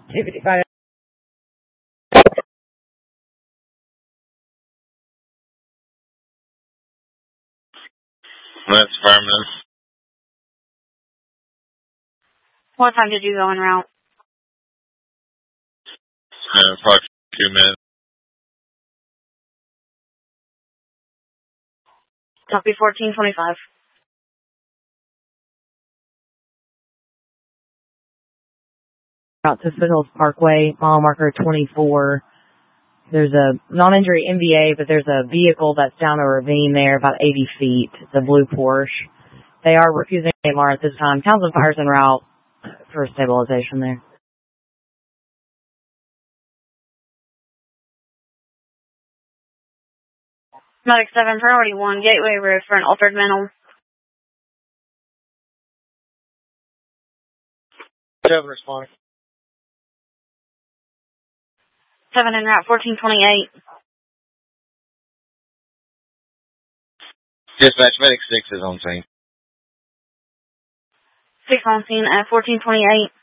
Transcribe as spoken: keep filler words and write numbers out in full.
two fifty-five. That's affirmative. What time did you go en route? Uh, approximately two minutes. Copy fourteen twenty-five. Out to Foothills Parkway, mile marker twenty-four. There's a non-injury M V A, but there's a vehicle that's down a ravine there about eighty feet. It's a blue Porsche. They are refusing A M R at this time. Townsend Fire's en route for stabilization there. Medic seven, priority one, Gateway Road for an altered mental. seven responding. seven en route, fourteen twenty-eight. Dispatch, medic six is on scene. six on scene at fourteen twenty-eight.